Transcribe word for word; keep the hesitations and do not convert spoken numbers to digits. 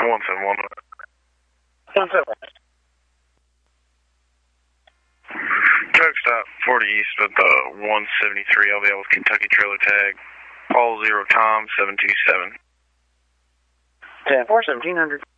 one seven one. one seven one. Truck stop forty east with the one seventy-three L V L with Kentucky trailer tag. Paul zero Tom seven two seven. ten four seventeen hundred.